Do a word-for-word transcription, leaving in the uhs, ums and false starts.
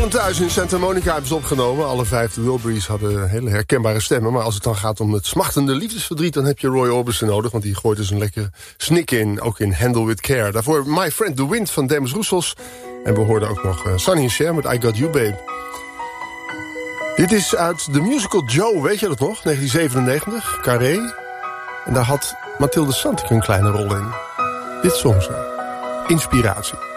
hem thuis in Santa Monica hebben ze opgenomen. Alle vijf de Wilburys hadden hele herkenbare stemmen. Maar als het dan gaat om het smachtende liefdesverdriet... dan heb je Roy Orbison nodig, want die gooit dus een lekkere snik in. Ook in Handle With Care. Daarvoor My Friend The Wind van Demis Roussos. En we hoorden ook nog uh, Sonny and Cher met I Got You Babe. Dit is uit de musical Joe, weet je dat nog? negentien zevenennegentig, Carré. En daar had Mathilde Santik een kleine rol in. Dit soms, inspiratie.